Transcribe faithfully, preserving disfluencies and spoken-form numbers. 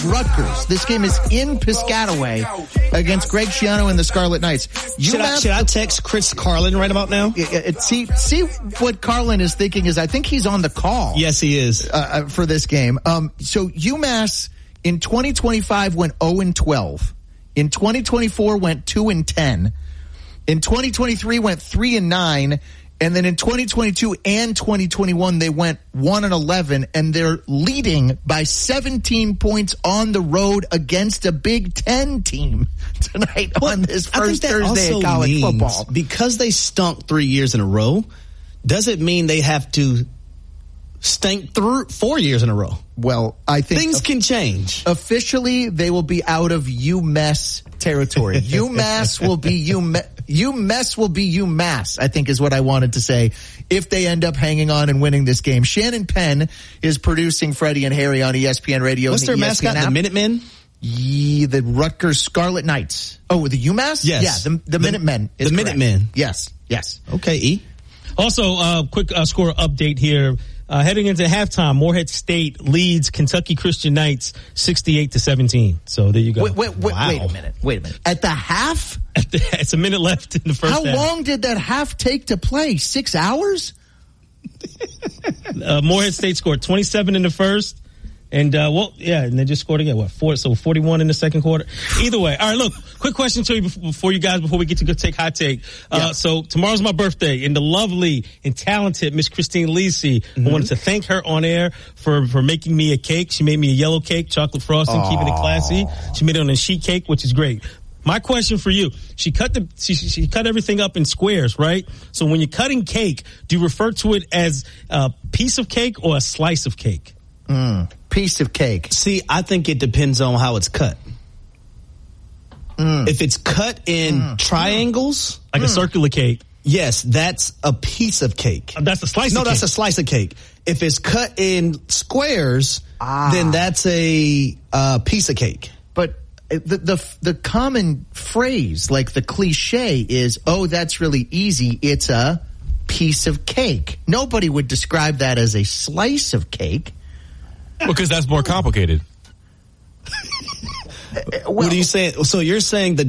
Rutgers. This game is in Piscataway against Greg Schiano and the Scarlet Knights. Should I, should I text Chris Carlin right about now? It, it, see, see what Carlin is thinking is I think he's on the call. Yes, he is. Uh, for this game. Um, so UMass in twenty twenty-five went oh and twelve. In twenty twenty-four went two and ten. In twenty twenty-three went three and nine. And then in twenty twenty-two and twenty twenty-one, they went one and eleven, and they're leading by seventeen points on the road against a Big Ten team tonight well, on this first Thursday of college football. Because they stunk three years in a row, does it mean they have to stink through four years in a row? Well, I think things can change. Officially, they will be out of UMass territory. UMass will be UMass. UMass will be UMass, I think is what I wanted to say, if they end up hanging on and winning this game. Shannon Penn is producing Freddie and Harry on E S P N Radio. What's their the mascot? The Minutemen? Yeah, the Rutgers Scarlet Knights. Oh, the UMass? Yes. Yeah, the, the, the Minutemen. The Minutemen. Yes, yes. Okay, E. Also, uh, quick uh, score update here. Uh, heading into halftime, Morehead State leads Kentucky Christian Knights sixty-eight to seventeen. So there you go. Wait, wait, wait, wow. wait a minute. Wait a minute. At the half? At the, it's a minute left in the first How half. How long did that half take to play? Six hours? uh, Morehead State scored twenty-seven in the first. And, uh, well, yeah, and they just scored again. What, four? So forty-one in the second quarter. Either way. All right, look, quick question to you before, before you guys, before we get to go take hot take. Uh, yeah. So tomorrow's my birthday, and the lovely and talented Miss Christine Lisi, mm-hmm. I wanted to thank her on air for, for making me a cake. She made me a yellow cake, chocolate frosting, Aww. keeping it classy. She made it on a sheet cake, which is great. My question for you, she cut the, she, she cut everything up in squares, right? So when you're cutting cake, do you refer to it as a piece of cake or a slice of cake? Mm, piece of cake. See, I think it depends on how it's cut. Mm. If it's cut in mm. triangles, like mm. a circular cake, yes, that's a piece of cake. Uh, that's a slice. No, of that's cake. a slice of cake. If it's cut in squares, ah. then that's a uh, piece of cake. But the, the the common phrase, like the cliche, is, "Oh, that's really easy. It's a piece of cake." Nobody would describe that as a slice of cake. Because that's more complicated. well, what are you saying? So you're saying the